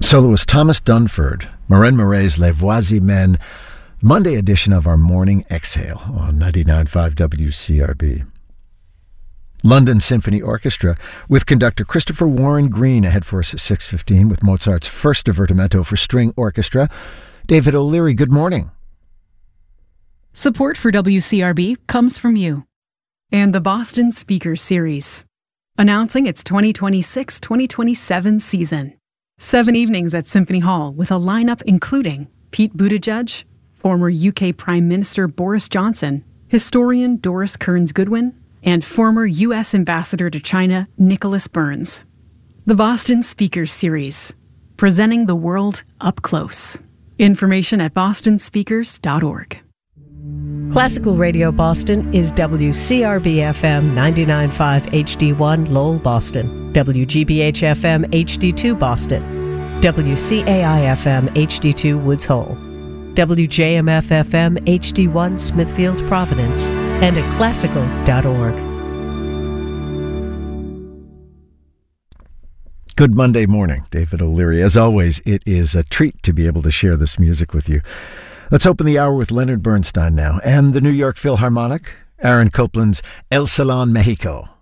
Soloist Thomas Dunford, Maren Murray's Les Voisin-Men, Monday edition of our Morning Exhale on 99.5 WCRB. London Symphony Orchestra with conductor Christopher Warren Green ahead for us at 6:15 with Mozart's first divertimento for string orchestra. David O'Leary, good morning. Support for WCRB comes from you and the Boston Speakers Series, announcing its 2026-2027 season. 7 evenings at Symphony Hall with a lineup including Pete Buttigieg, former UK Prime Minister Boris Johnson, historian Doris Kearns Goodwin, and former U.S. Ambassador to China Nicholas Burns. The Boston Speakers Series, presenting the world up close. Information at bostonspeakers.org. Classical Radio Boston is WCRB-FM 99.5 HD1 Lowell, Boston, WGBH-FM HD2 Boston, WCAI-FM HD2 Woods Hole, WJMF-FM HD1 Smithfield, Providence, and at classical.org. Good Monday morning, David O'Leary. As always, it is a treat to be able to share this music with you. Let's open the hour with Leonard Bernstein now and the New York Philharmonic, Aaron Copland's El Salon Mexico.